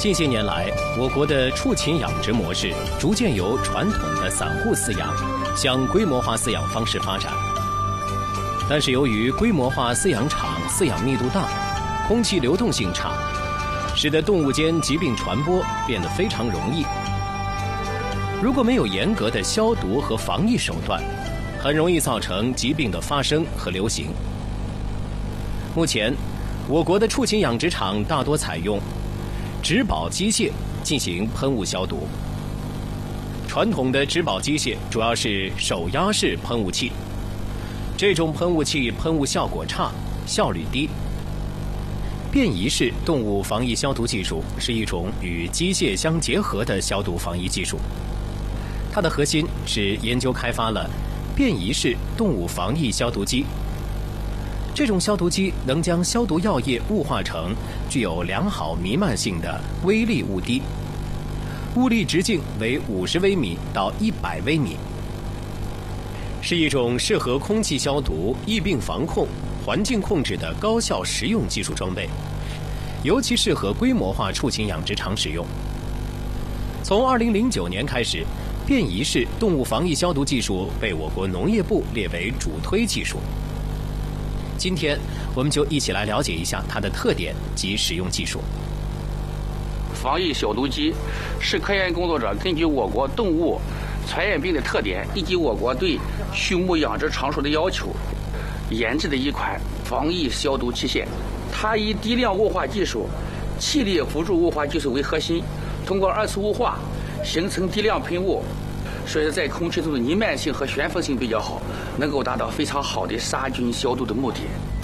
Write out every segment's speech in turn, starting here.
近些年来，我国的畜禽养殖模式逐渐由传统的散户饲养向规模化饲养方式发展。但是由于规模化饲养场饲养密度大，空气流动性差，使得动物间疾病传播变得非常容易。如果没有严格的消毒和防疫手段，很容易造成疾病的发生和流行。目前，我国的畜禽养殖场大多采用植保机械进行喷雾消毒。传统的植保机械主要是手压式喷雾器，这种喷雾器喷雾效果差，效率低。便移式动物防疫消毒技术是一种与机械相结合的消毒防疫技术，它的核心是研究开发了便移式动物防疫消毒机。这种消毒机能将消毒药液雾化成具有良好弥漫性的微粒雾滴，雾粒直径为50微米到100微米，是一种适合空气消毒、疫病防控、环境控制的高效实用技术装备，尤其适合规模化畜禽养殖场使用。从2009年开始，便移式动物防疫消毒技术被我国农业部列为主推技术。今天，我们就一起来了解一下它的特点及使用技术。 防疫消毒机是科研工作者根据我国动物传染病的特点以及我国对畜牧养殖场所的要求，研制的一款防疫消毒器械。它以低量雾化技术、气力辅助雾化技术为核心，通过二次雾化形成低量喷雾，所以在空气中的弥漫性和悬浮性比较好，能够达到非常好的杀菌消毒的目的。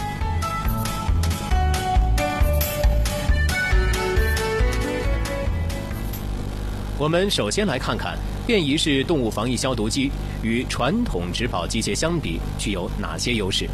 我们首先来看看便移式动物防疫消毒机与传统植保机械相比具有哪些优势。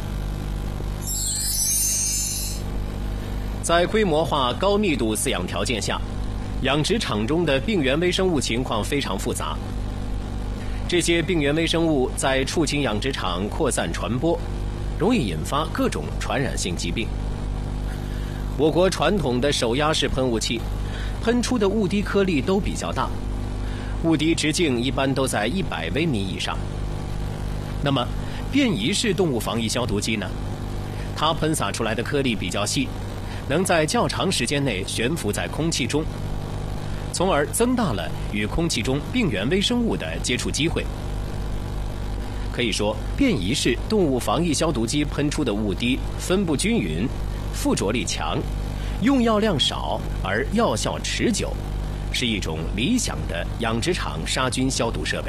在规模化高密度饲养条件下，养殖场中的病原微生物情况非常复杂。这些病原微生物在畜禽养殖场扩散传播，容易引发各种传染性疾病。我国传统的手压式喷雾器，喷出的雾滴颗粒都比较大，雾滴直径一般都在100微米以上。那么，便移式动物防疫消毒机呢？它喷洒出来的颗粒比较细，能在较长时间内悬浮在空气中，从而增大了与空气中病原微生物的接触机会。可以说，便移式动物防疫消毒机喷出的雾滴分布均匀，附着力强，用药量少而药效持久，是一种理想的养殖场杀菌消毒设备。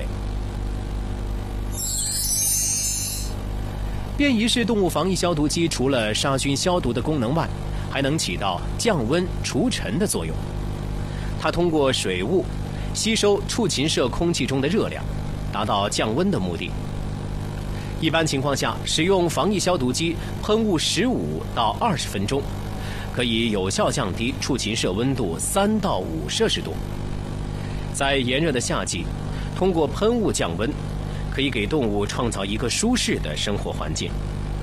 便移式动物防疫消毒机除了杀菌消毒的功能外，还能起到降温除尘的作用。它通过水雾吸收畜禽舍空气中的热量，达到降温的目的。一般情况下，使用防疫消毒机喷雾15到20分钟，可以有效降低畜禽舍温度3到5摄氏度。在炎热的夏季，通过喷雾降温，可以给动物创造一个舒适的生活环境。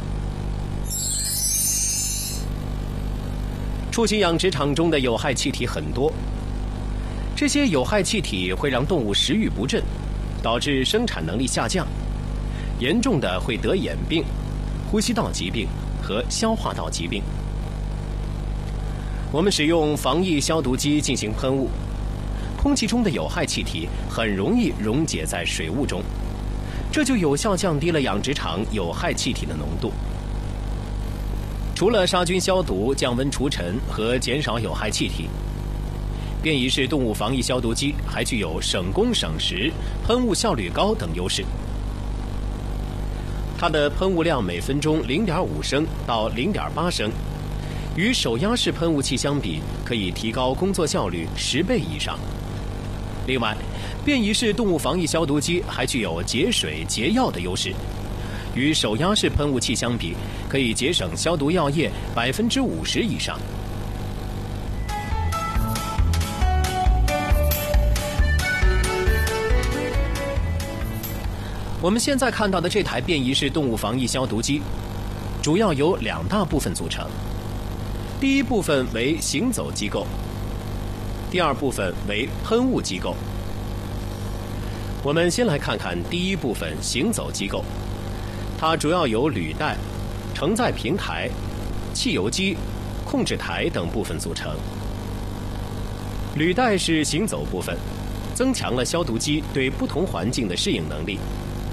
畜禽养殖场中的有害气体很多，这些有害气体会让动物食欲不振，导致生产能力下降，严重的会得眼病、呼吸道疾病和消化道疾病。我们使用防疫消毒机进行喷雾，空气中的有害气体很容易溶解在水雾中，这就有效降低了养殖场有害气体的浓度。除了杀菌消毒、降温除尘和减少有害气体，便移式动物防疫消毒机还具有省工省时、喷雾效率高等优势。它的喷雾量每分钟0.5升到0.8升，与手压式喷雾器相比，可以提高工作效率10倍以上。另外，便移式动物防疫消毒机还具有节水节药的优势。与手压式喷雾器相比，可以节省消毒药液50%以上。我们现在看到的这台便移式动物防疫消毒机，主要由2大部分组成。第一部分为行走机构， 第二部分为喷雾机构。我们先来看看第一部分行走机构，它主要由履带、承载平台、汽油机、控制台等部分组成。履带是行走部分，增强了消毒机对不同环境的适应能力。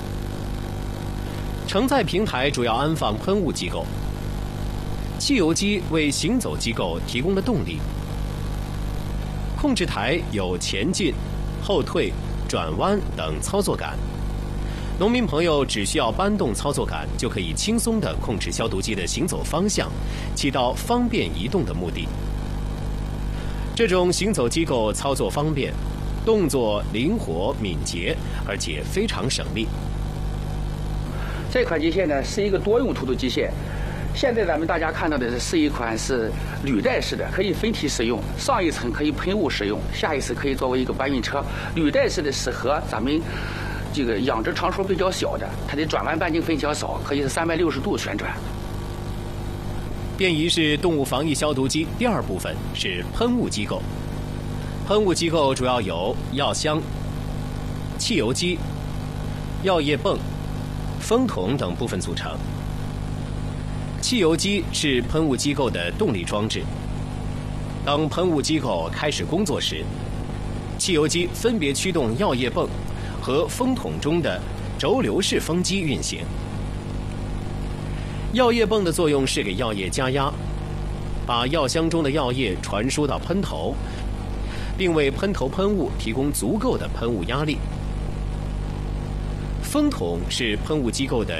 承载平台主要安放喷雾机构，汽油机为行走机构提供了动力。控制台有前进、后退、转弯等操作杆，农民朋友只需要搬动操作杆，就可以轻松地控制消毒机的行走方向，起到方便移动的目的。这种行走机构操作方便，动作灵活敏捷，而且非常省力。 这款机械呢是一个多用途的机械。现在咱们大家看到的是一款是履带式的，可以分体使用，上一层可以喷雾使用，下一层可以作为一个搬运车。履带式的适合咱们这个养殖场数比较小的，它的转弯半径分较少，可以是360度旋转。 便宜式动物防疫消毒机第二部分是喷雾机构。喷雾机构主要由药箱、汽油机、药液泵、风筒等部分组成。汽油机是喷雾机构的动力装置。当喷雾机构开始工作时，汽油机分别驱动药液泵和风筒中的轴流式风机运行。药液泵的作用是给药液加压，把药箱中的药液传输到喷头，并为喷头喷雾提供足够的喷雾压力。风筒是喷雾机构的